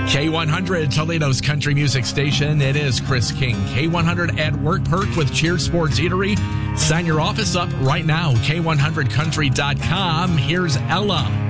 K100, Toledo's country music station. It is Chris King. K100 at Work Perk with Cheers Sports Eatery. Sign your office up right now, K100country.com. Here's Ella.